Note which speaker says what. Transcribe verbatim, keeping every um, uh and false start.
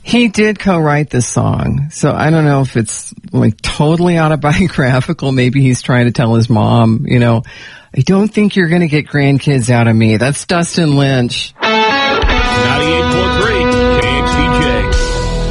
Speaker 1: He did co-write this song, so I don't know if it's like totally autobiographical. Maybe he's trying to tell his mom, you know, I don't think you're going to get grandkids out of me. That's Dustin Lynch.
Speaker 2: ninety-eight